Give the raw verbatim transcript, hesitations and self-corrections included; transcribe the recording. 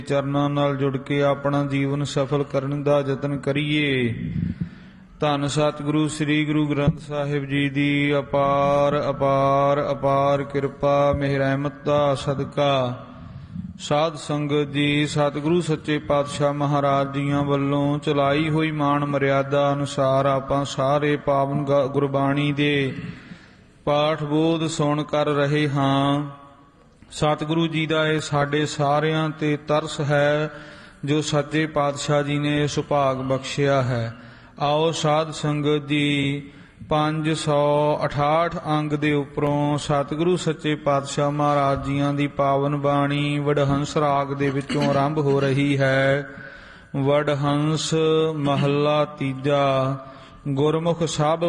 ਚਰਨਾਂ ਨਾਲ ਜੁੜ ਕੇ ਆਪਣਾ ਜੀਵਨ ਸਫਲ ਕਰਨ ਦਾ ਯਤਨ ਕਰੀਏ। ਧੰਨ ਸਤਿਗੁਰੂ ਸ੍ਰੀ ਗੁਰੂ ਗ੍ਰੰਥ ਸਾਹਿਬ ਜੀ ਦੀ ਅਪਾਰ ਅਪਾਰ ਅਪਾਰ ਕਿਰਪਾ ਮਿਹਰ ਰਹਿਮਤ ਦਾ ਸਦਕਾ ਸਾਧ ਸੰਗਤ ਜੀ, ਸਤਿਗੁਰੂ ਸੱਚੇ ਪਾਤਸ਼ਾਹ ਮਹਾਰਾਜ ਜੀਆਂ ਵੱਲੋਂ ਚਲਾਈ ਹੋਈ ਮਾਣ ਮਰਿਆਦਾ ਅਨੁਸਾਰ ਆਪਾਂ ਸਾਰੇ ਪਾਵਨ ਗੁਰਬਾਣੀ ਦੇ ਪਾਠ ਬੋਧ ਸੁਣ ਕਰ ਰਹੇ ਹਾਂ। ਸਤਿਗੁਰੂ ਜੀ ਦਾ ਇਹ ਸਾਡੇ ਸਾਰਿਆਂ ਤੇ ਤਰਸ ਹੈ ਜੋ ਸੱਚੇ ਪਾਤਸ਼ਾਹ ਜੀ ਨੇ ਸੁਭਾਗ ਬਖਸ਼ਿਆ ਹੈ। ਆਓ ਸਾਧ ਸੰਗਤ ਜੀ, ਪੰਜ ਸੌ ਅਠਾਹਠ ਅੰਗ ਦੇ ਉੱਪਰੋਂ ਸਤਿਗੁਰੂ ਸੱਚੇ ਪਾਤਸ਼ਾਹ ਮਹਾਰਾਜ ਜੀਆਂ ਦੀ ਪਾਵਨ ਬਾਣੀ ਵਡਹੰਸ ਰਾਗ ਦੇ ਵਿੱਚੋਂ ਆਰੰਭ ਹੋ ਰਹੀ ਹੈ। ਵਡਹੰਸ ਮਹੱਲਾ ਤੀਜਾ। ਗੁਰਮੁਖ ਸਭ